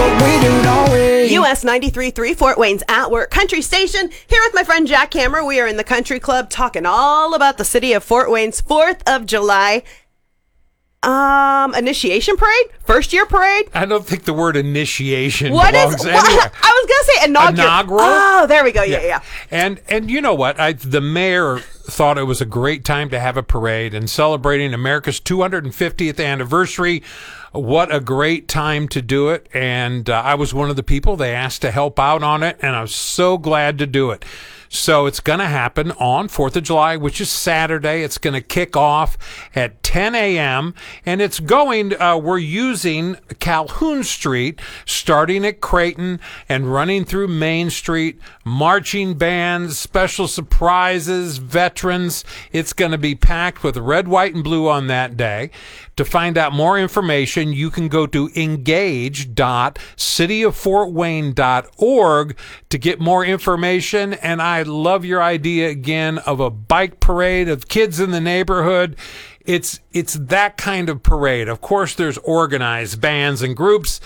what we do, don't we? US 93.3 Fort Wayne's At Work Country Station. Here with my friend Jack Hammer. We are in the Country Club talking all about the city of Fort Wayne's 4th of July initiation parade? First year parade? I don't think the word initiation What belongs is? anywhere. I was gonna say inaugural. Oh, there we go. Yeah. And you know what? The mayor thought it was a great time to have a parade and celebrating America's 250th anniversary. What a great time to do it. And I was one of the people they asked to help out on it, and I was so glad to do it. So it's going to happen on 4th of July, which is Saturday. It's going to kick off at 10 a.m. And it's going, we're using Calhoun Street, starting at Creighton and running through Main Street, marching bands, special surprises, veterans. It's going to be packed with red, white, and blue on that day. To find out more information, you can go to engage.cityoffortwayne.org to get more information. And I love your idea again of a bike parade of kids in the neighborhood. It's that kind of parade. Of course, there's organized bands and groups,